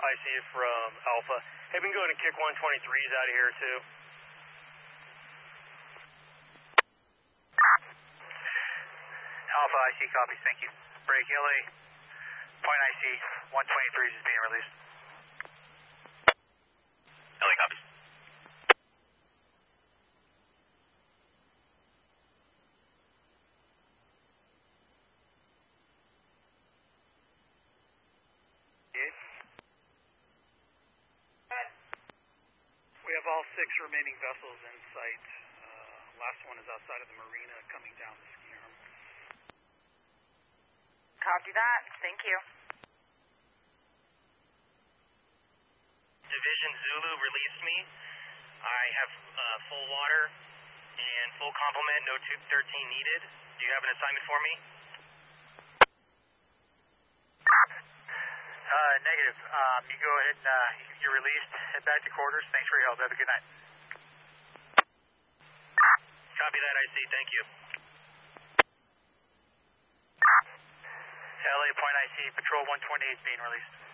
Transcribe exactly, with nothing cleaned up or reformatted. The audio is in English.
I C from Alpha. Hey, we can go ahead and kick one twenty-threes out of here, too. Alpha, I C copies, thank you. Break L A, point I C, one twenty-threes is being released. L A copies. We have all six remaining vessels in sight. Uh, last one is outside of the marina coming down the ski arm. Copy that. Thank you. Division Zulu released me. I have uh, full water and full complement, no tube thirteen needed. Do you have an assignment for me? Uh, negative. Um, you go ahead and uh, you're released. Head back to quarters. Thanks for your help. Have a good night. Copy that, I C. Thank you. L A point I C, Patrol one twenty-eight is being released.